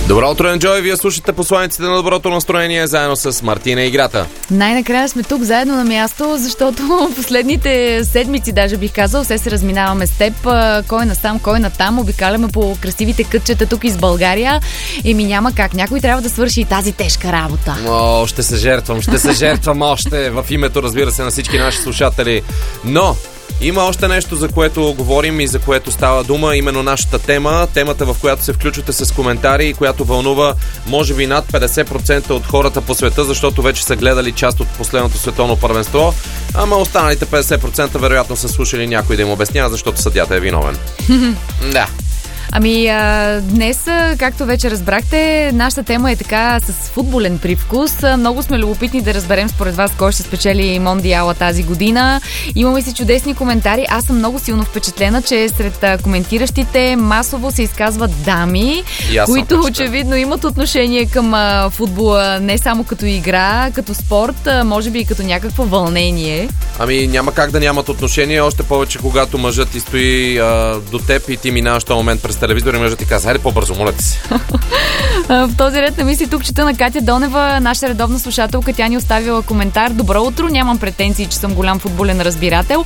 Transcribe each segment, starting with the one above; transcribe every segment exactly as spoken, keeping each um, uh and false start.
Добро утро, Enjoy! Вие слушате посланиците на доброто настроение заедно с Мартина и Играта. Най-накрая сме тук заедно на място, защото последните седмици, даже бих казал, все се разминаваме с теб. Кой настам, кой натам, обикаляме по красивите кътчета тук из България. Еми няма как, някой трябва да свърши и тази тежка работа. О, ще се жертвам, ще се жертвам още в името, разбира се, на всички наши слушатели. Но има още нещо, за което говорим и за което става дума, именно нашата тема, темата, в която се включвате с коментари и която вълнува може би над петдесет процента от хората по света, защото вече са гледали част от последното световно първенство, ама останалите петдесет процента вероятно са слушали някой да им обяснява, защото съдията е виновен. Да. Ами а, днес, както вече разбрахте, нашата тема е така с футболен привкус. Много сме любопитни да разберем според вас кой ще спечели Мондиала тази година. Имаме си чудесни коментари. Аз съм много силно впечатлена, че сред коментиращите масово се изказват дами, които очевидно имат отношение към а, футбола не само като игра, като спорт, а, може би и като някакво вълнение. Ами няма как да нямат отношение, още повече когато мъжът ти стои а, до теб и ти минаваш този момент през телевизор и мъжът ти казва: хайде по-бързо, моля ти се. В този ред на мисли тук чета на Катя Донева, наша редовна слушателка. Тя ни оставила коментар: добро утро, нямам претенции, че съм голям футболен разбирател,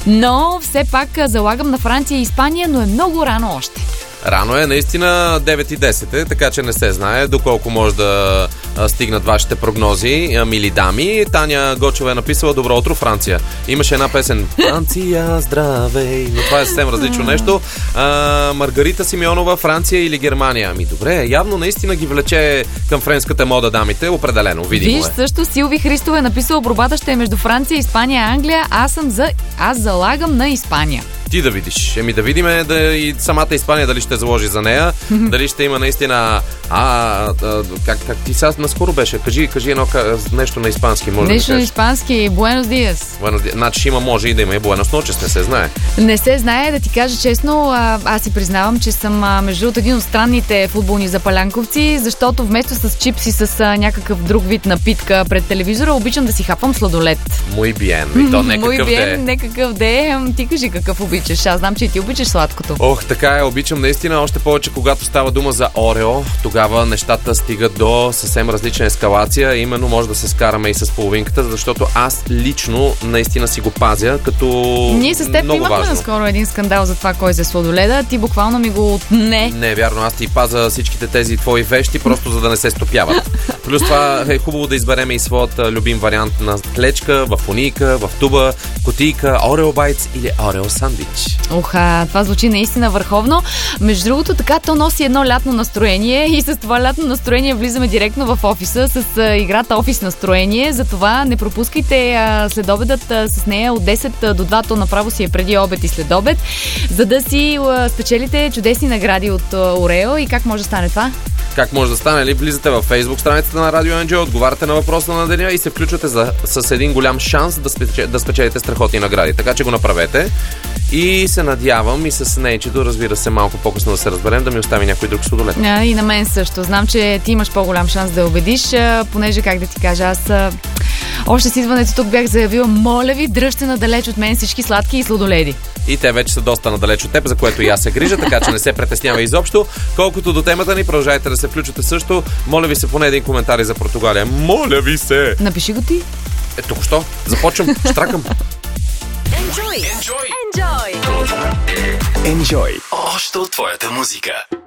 но все пак залагам на Франция и Испания, но е много рано още. Рано е, наистина девет и десет е, така че не се знае доколко може да стигнат вашите прогнози, мили дами. Таня Гочева е написала: добро утро, Франция. Имаше една песен Франция, здравей, но това е съвсем различно нещо. А, Маргарита Симеонова: Франция или Германия? Ами добре, явно наистина ги влече към френската мода дамите, определено, видимо. Виж, също Силви Христова е написала: борбата ще е между Франция, Испания, Англия. Аз съм за... Аз залагам на Испания. Ти да видиш. Еми да видиме да и самата Испания дали ще заложи за нея, дали ще има наистина а, а как, как ти сега наскоро беше? Кажи, кажи едно нещо на испански. Може нещо да на испански. Буенос диас. Буенос диас. Значи ще има, може и да има и Буенос ночес, не се знае. Не се знае, да ти кажа честно, а, аз си признавам, че съм а, между другото един от странните футболни запалянковци, защото вместо с чипси с а, някакъв друг вид напитка пред телевизора, обичам да си хапвам сладолед. Muy bien. И то не какъв де е. Не какъв де е. Ти кажи какъв обичаш. Аз знам, че и ти обичаш сладкото. Ох, така е, обичам наистина, още повече когато става дума за Орео, тогава нещата стигат до съвсем различна ескалация. Именно може да се скараме и с половинката, защото аз лично наистина си го пазя като Ние с теб много имахме важно. Наскоро един скандал за това кой за сладоледа. Ти буквално ми го отне. Не е вярно, аз ти пазя всичките тези твои вещи, просто за да не се стопяват. Плюс това е хубаво да избереме и своят любим вариант на клечка, в фунийка, в туба, кутийка, Орео Байтс или Орео сандвич. Оха, това звучи наистина върховно. Между другото, така то носи едно лятно настроение и с това лятно настроение влизаме директно в офиса с а, играта Офис настроение. Затова не пропускайте а, следобедът а, с нея от десет до два, то направо си е преди обед и след обед, за да си а, спечелите чудесни награди от а, Орео. И как може да стане това? Как може да стане? Ли влизате във Facebook страницата на Радио Enjoy, отговаряте на въпроса на деня и се включвате за, с един голям шанс да, спече, да спечелите страхотни награди. Така че го направете и се надявам и с нейчето, разбира се, малко по-късно да се разберем, да ми остави някой друг сладолед. А, и на мен също. Знам, че ти имаш по-голям шанс да я убедиш, а, понеже, как да ти кажа, аз а, още с идването тук бях заявила: моля ви, дръжте надалеч от мен всички сладки и сладоледи. И те вече са доста надалеч от теб, за което и аз се грижа, така че не се притеснявай изобщо. Колкото до темата ни, продължайте да се включвате също. Моля ви се поне един коментар за Португалия. Моля ви се! Напиши го ти. Е, тук що? Започвам, штракам. Enjoy! Enjoy! Enjoy! Enjoy! Още от твоята музика.